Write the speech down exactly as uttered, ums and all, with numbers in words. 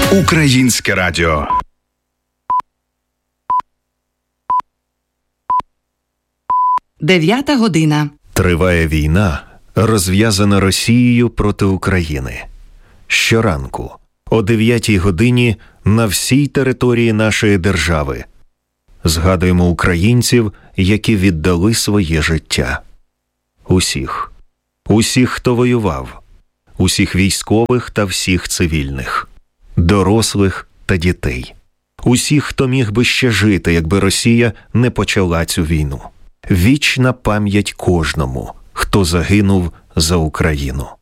Українське радіо. Дев'ята година. Триває війна, розв'язана Росією проти України. Щоранку, о дев'ятій годині, на всій території нашої держави згадуємо українців, які віддали своє життя. Усіх. Усіх, хто воював. Усіх військових та всіх цивільних. Дорослих та дітей. Усіх, хто міг би ще жити, якби Росія не почала цю війну. Вічна пам'ять кожному, хто загинув за Україну.